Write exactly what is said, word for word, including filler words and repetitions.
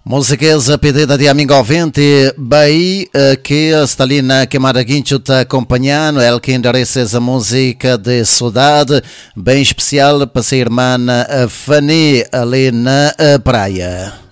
Músicas pedida de amigo ouvinte, bem, que está ali na Câmara Guincho te acompanhando, ele que endereça essa música de saudade, bem especial para a irmã Fanny ali na praia.